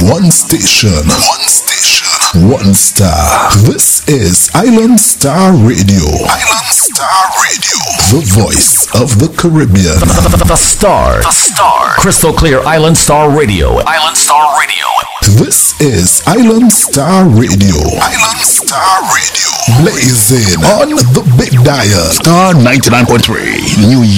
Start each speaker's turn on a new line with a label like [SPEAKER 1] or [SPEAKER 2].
[SPEAKER 1] One station. One station. One star. This is Island Star Radio. Island Star Radio. The voice of the Caribbean.
[SPEAKER 2] The Star. The Star. Crystal clear Island Star Radio. Island Star Radio.
[SPEAKER 1] This is Island Star Radio. Island Star Radio. Blazing on the big dial.
[SPEAKER 3] Star 99.3. New